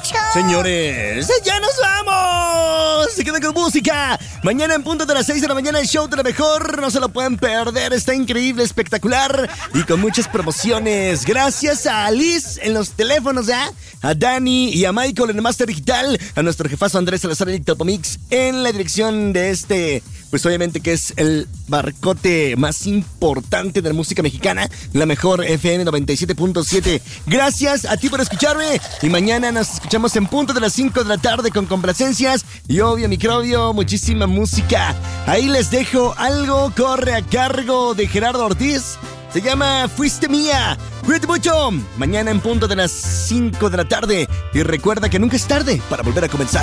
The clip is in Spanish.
mucho. Señores, ya nos vamos. Se quedan con música. Mañana en punto de las 6 de la mañana el show de la mejor. No se lo pueden perder. Está increíble, espectacular y con muchas promociones. Gracias a Alice en los teléfonos, a Dani y a Michael en el Master Digital. A nuestro jefazo Andrés Salazar y Topomix en la dirección de pues obviamente que es el barcote más importante de la música mexicana, la mejor FM 97.7. Gracias a ti por escucharme y mañana nos escuchamos en punto de las 5 de la tarde con complacencias y obvio microbio, muchísima música. Ahí les dejo algo, corre a cargo de Gerardo Ortiz. Se llama Fuiste Mía. Cuídate mucho. Mañana en punto de las 5 de la tarde. Y recuerda que nunca es tarde para volver a comenzar.